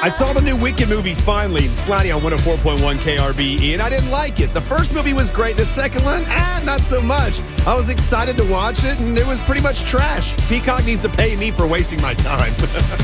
I saw the new Wicked movie finally, Sliding on 104.1 KRBE, and I didn't like it. The first movie was great. The second one, not so much. I was excited to watch it, and it was pretty much trash. Peacock needs to pay me for wasting my time.